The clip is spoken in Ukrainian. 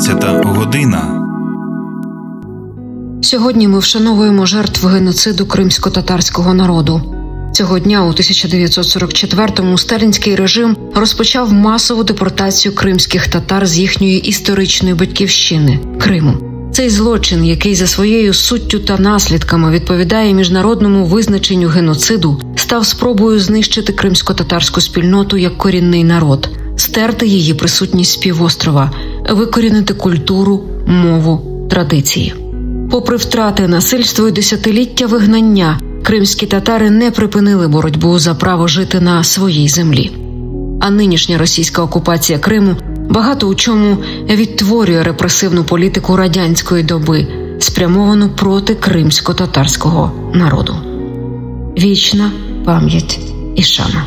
12 година. Сьогодні ми вшановуємо жертв геноциду кримсько-татарського народу. Цього дня у 1944-му сталінський режим розпочав масову депортацію кримських татар з їхньої історичної батьківщини – Криму. Цей злочин, який за своєю суттю та наслідками відповідає міжнародному визначенню геноциду, став спробою знищити кримсько-татарську спільноту як корінний народ, стерти її присутність з півострова, викорінити культуру, мову, традиції. Попри втрати, насильство і десятиліття вигнання, кримські татари не припинили боротьбу за право жити на своїй землі. А нинішня російська окупація Криму багато у чому відтворює репресивну політику радянської доби, спрямовану проти кримсько-татарського народу. Вічна пам'ять і шана.